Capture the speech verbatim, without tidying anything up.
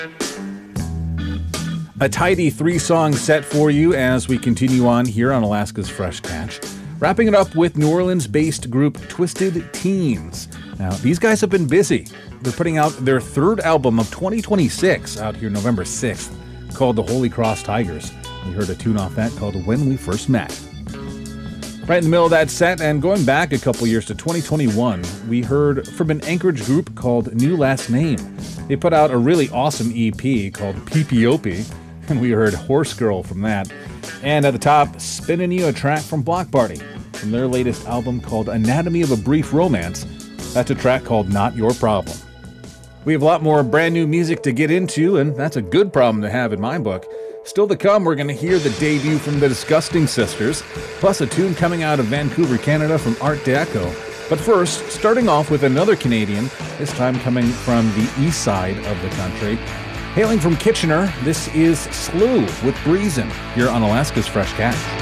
A tidy three-song set for you as we continue on here on Alaska's Fresh Catch. Wrapping it up with New Orleans-based group Twisted Teens. Now, these guys have been busy. They're putting out their third album of twenty twenty-six out here November sixth, called The Holy Cross Tigers. We heard a tune off that called When We First Met. Right in the middle of that set, and going back a couple years to twenty twenty-one, we heard from an Anchorage group called New Last Name. They put out a really awesome E P called Peepiopi, and we heard Horse Girl from that. And at the top, spinning you a track from Block Party from their latest album called Anatomy of a Brief Romance. That's a track called Not Your Problem. We have a lot more brand new music to get into, and that's a good problem to have in my book. Still to come, we're going to hear the debut from the Disgusting Sisters, plus a tune coming out of Vancouver, Canada from Art Deco. But first, starting off with another Canadian, this time coming from the east side of the country. Hailing from Kitchener, this is Slew with Breezin' here on Alaska's Fresh Catch.